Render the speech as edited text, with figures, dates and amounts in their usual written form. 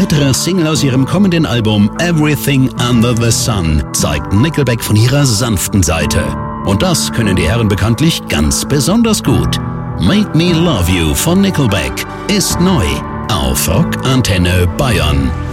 weitere Single aus ihrem kommenden Album Everything Under the Sun zeigt Nickelback von ihrer sanften Seite. Und das können die Herren bekanntlich ganz besonders gut. Make Me Love You von Nickelback ist neu auf Rock Antenne Bayern.